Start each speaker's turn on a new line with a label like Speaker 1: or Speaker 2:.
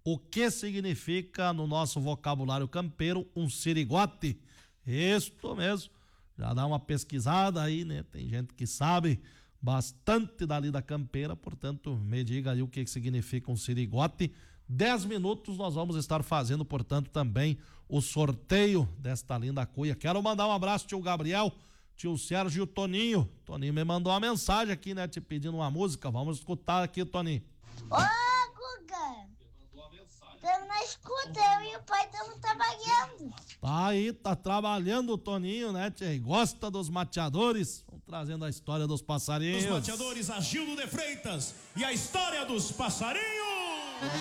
Speaker 1: o que significa no nosso vocabulário campeiro um sirigote. Isto mesmo, já dá uma pesquisada aí, né? Tem gente que sabe bastante dali da campeira, portanto, me diga aí o que significa um sirigote. 10 minutos nós vamos estar fazendo, portanto, também o sorteio desta linda cuia. Quero mandar um abraço, tio Gabriel, tio Sérgio e o Toninho. Toninho me mandou uma mensagem aqui, né, te pedindo uma música. Vamos escutar aqui, Toninho.
Speaker 2: Ô, Guga! Estamos na escuta, eu e o pai estamos trabalhando.
Speaker 1: Tá aí, tá trabalhando o Toninho, né, tchê? Gosta dos mateadores. Vamos trazendo a história dos passarinhos.
Speaker 3: Os mateadores, Agildo de Freitas e a história dos passarinhos.